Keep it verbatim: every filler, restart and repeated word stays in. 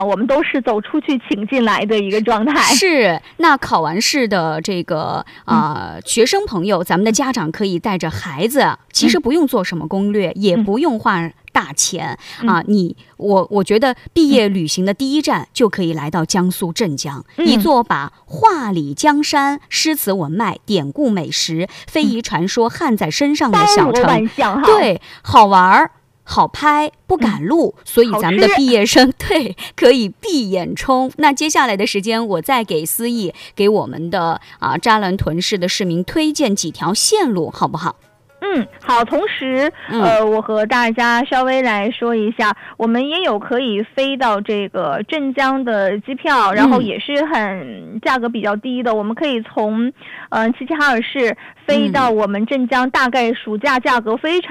我们都是走出去请进来的一个状态。 是，那考完试的这个啊、呃、学生朋友，咱们的家长可以带着孩子，其实不用做什么攻略，也不用花大钱、嗯、啊。你我我觉得毕业旅行的第一站就可以来到江苏镇江，嗯、一座把画里江山、诗词文脉、典故美食、非遗传说焊在身上的小城。对，好玩好拍，不赶路、嗯、所以咱们的毕业生对可以闭眼冲。那接下来的时间，我再给思义给我们的啊扎兰屯市的市民推荐几条线路，好不好？ 嗯，好。同时，呃，我和大家稍微来说一下，我们也有可以飞到这个镇江的机票，然后也是很价格比较低的。我们可以从，呃，齐齐哈尔市飞到我们镇江，大概暑假价格非常。